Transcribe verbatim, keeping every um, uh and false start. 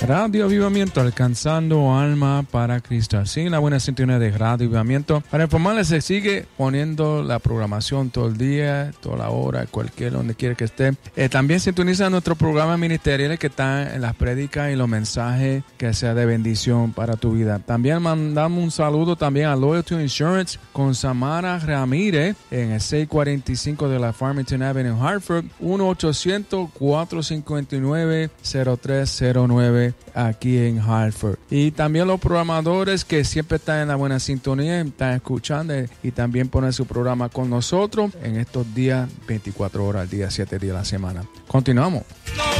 Radio Avivamiento, alcanzando alma para Cristo. Así en la buena sintonía de Radio Avivamiento. Para informarles, se sigue poniendo la programación todo el día, toda la hora, cualquier, donde quiera que esté. Eh, también sintoniza nuestros programas ministeriales que están en las prédicas y los mensajes que sea de bendición para tu vida. También mandamos un saludo también a Loyalty Insurance con Samara Ramírez en el seiscientos cuarenta y cinco de la Farmington Avenue en Hartford, uno ochocientos, cuatrocientos cincuenta y nueve, cero tres cero nueve aquí en Hartford. Y también los programadores que siempre están en la buena sintonía, están escuchando y también ponen su programa con nosotros en estos días, veinticuatro horas al día, siete días a la semana. Continuamos.